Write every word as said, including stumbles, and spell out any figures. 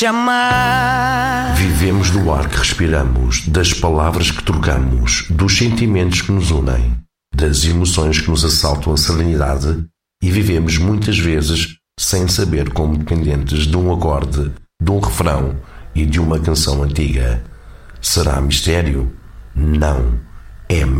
chamar. Vivemos do ar que respiramos, das palavras que trocamos, dos sentimentos que nos unem, das emoções que nos assaltam a serenidade, e vivemos muitas vezes sem saber, como dependentes de um acorde, de um refrão e de uma canção antiga. Será mistério? Não. É